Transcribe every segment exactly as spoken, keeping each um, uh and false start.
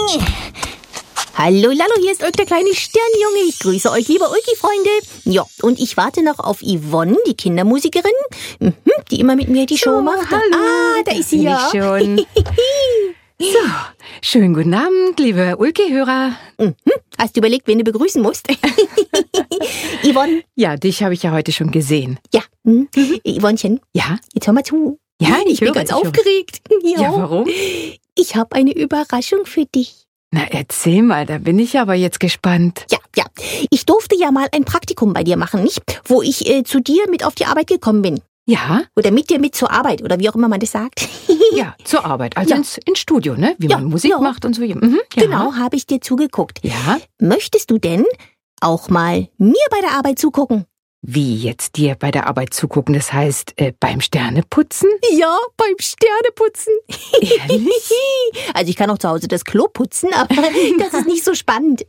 Hallo, Lallo, hier ist euch der kleine Sternjunge. Ich grüße euch, liebe Ulki-Freunde. Ja, und ich warte noch auf Yvonne, die Kindermusikerin, mhm, die immer mit mir die Show oh, macht. Hallo. Ah, da ist sie ja. Ich schon. So, schönen guten Abend, liebe Ulki-Hörer. Mhm. Hast du überlegt, wen du begrüßen musst? Yvonne? Ja, dich habe ich ja heute schon gesehen. Ja. Mhm. Yvonnechen? Ja? Jetzt hör mal zu. Ja, ich, ich bin höre, ganz ich aufgeregt. Ja. ja, warum? Ich habe eine Überraschung für dich. Na, erzähl mal, da bin ich aber jetzt gespannt. Ja, ja. Ich durfte ja mal ein Praktikum bei dir machen, nicht? Wo ich äh, zu dir mit auf die Arbeit gekommen bin. Ja? Oder mit dir mit zur Arbeit, oder wie auch immer man das sagt. Ja, zur Arbeit, also Ja. ins, ins Studio, ne? Wie Ja, man Musik ja. macht und so. Mhm, ja. Genau, habe ich dir zugeguckt. Ja? Möchtest du denn auch mal mir bei der Arbeit zugucken? Wie jetzt dir bei der Arbeit zugucken? Das heißt, äh, beim Sterneputzen? Ja, beim Sterneputzen. Ehrlich? Also ich kann auch zu Hause das Klo putzen, aber das ist nicht so spannend.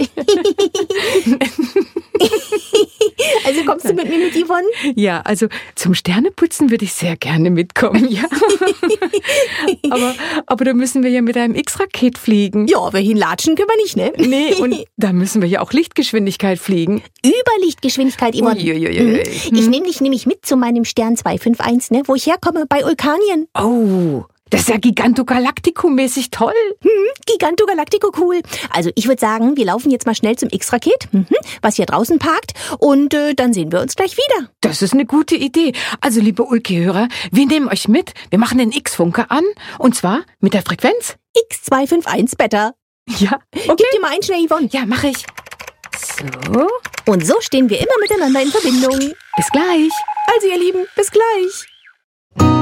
Also kommst du mit mir mit, Yvonne? Ja, also zum Sterneputzen würde ich sehr gerne mitkommen, ja. aber, aber da müssen wir ja mit einem X-Raket fliegen. Ja, aber hinlatschen können wir nicht, ne? Nee, und da müssen wir ja auch Lichtgeschwindigkeit fliegen. Überlichtgeschwindigkeit, Yvonne. Uiuiui. Mhm. Ich nehme dich nämlich mit zu meinem Stern zwei fünf eins, ne, wo ich herkomme, bei Ulkanien. Oh, das ist ja Gigantogalactico-mäßig toll. Hm, Giganto Galactico, cool. Also ich würde sagen, wir laufen jetzt mal schnell zum X-Raket, mhm, was hier draußen parkt, und äh, dann sehen wir uns gleich wieder. Das ist eine gute Idee. Also, liebe Ulki-Hörer, wir nehmen euch mit. Wir machen den X-Funker an. Und zwar mit der Frequenz X zwei fünf eins Beta. Ja, okay. Gib dir mal einen schnell, Yvonne. Ja, mache ich. So, Und so stehen wir immer miteinander in Verbindung. bis gleich. Also ihr Lieben, bis gleich.